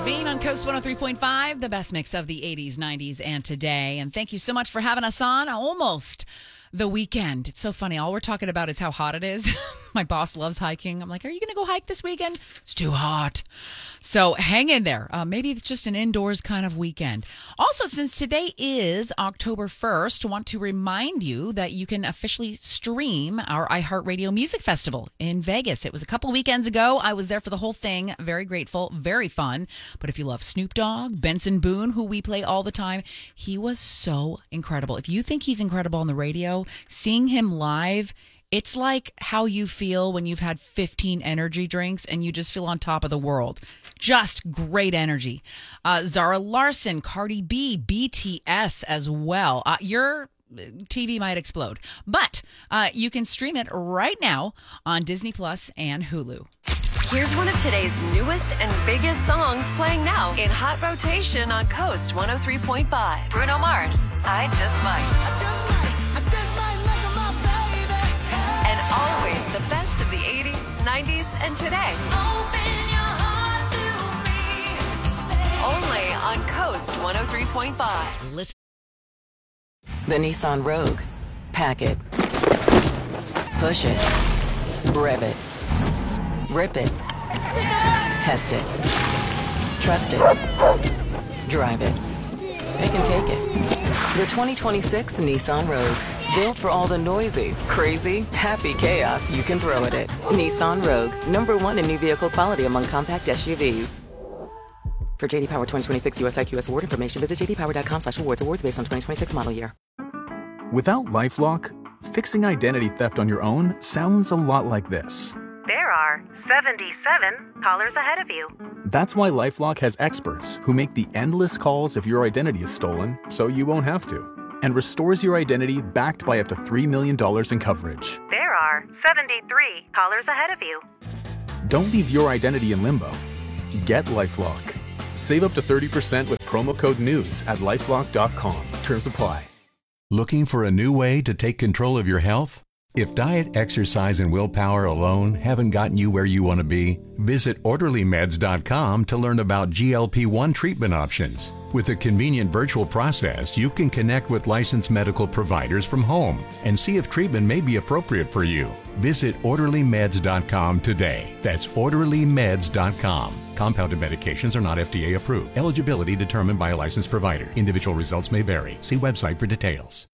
Levine on Coast 103.5, the best mix of the 80s, 90s, and today. And thank you so much for having us on almost the weekend. It's so funny. All we're talking about is how hot it is. My boss loves hiking. I'm like, are you going to go hike this weekend? It's too hot. So hang in there. Maybe it's just an indoors kind of weekend. Also, since today is October 1st, I want to remind you that you can officially stream our iHeartRadio Music Festival in Vegas. It was a couple weekends ago. I was there for the whole thing. Very grateful. Very fun. But if you love Snoop Dogg, Benson Boone, who we play all the time, he was so incredible. If you think he's incredible on the radio, seeing him live, it's like how you feel when you've had 15 energy drinks and you just feel on top of the world. Just great energy. Zara Larson, Cardi B, BTS as well. Your TV might explode. But you can stream it right now on Disney Plus and Hulu. Here's one of today's newest and biggest songs playing now in hot rotation on Coast 103.5. Bruno Mars, I Just Might. And always the best of the 80s, 90s, and today. Open your heart to me. Only on Coast 103.5. Listen. The Nissan Rogue. Pack it. Push it. Rev it. Rip it. Test it. Trust it. Drive it. It can take it. The 2026 Nissan Rogue. Built for all the noisy, crazy, happy chaos you can throw at it. Nissan Rogue. #1 in new vehicle quality among compact SUVs. For JD Power 2026 US IQS award information, visit jdpower.com/awards. Awards based on 2026 model year. Without LifeLock, fixing identity theft on your own sounds a lot like this. There are 77 callers ahead of you. That's why LifeLock has experts who make the endless calls if your identity is stolen, so you won't have to, and restores your identity backed by up to $3 million in coverage. There are 73 callers ahead of you. Don't leave your identity in limbo. Get LifeLock. Save up to 30% with promo code NEWS at LifeLock.com. Terms apply. Looking for a new way to take control of your health? If diet, exercise, and willpower alone haven't gotten you where you want to be, visit OrderlyMeds.com to learn about GLP-1 treatment options. With a convenient virtual process, you can connect with licensed medical providers from home and see if treatment may be appropriate for you. Visit OrderlyMeds.com today. That's OrderlyMeds.com. Compounded medications are not FDA approved. Eligibility determined by a licensed provider. Individual results may vary. See website for details.